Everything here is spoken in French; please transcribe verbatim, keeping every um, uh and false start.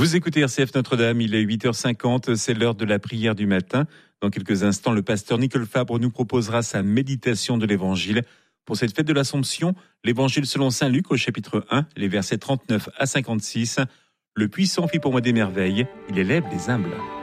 Vous écoutez R C F Notre-Dame, il est huit heures cinquante, c'est l'heure de la prière du matin. Dans quelques instants, le pasteur Nicole Fabre nous proposera sa méditation de l'Évangile. Pour cette fête de l'Assomption, l'Évangile selon saint Luc au chapitre un, les versets trente-neuf à cinquante-six. Le puissant fit pour moi des merveilles, il élève les humbles.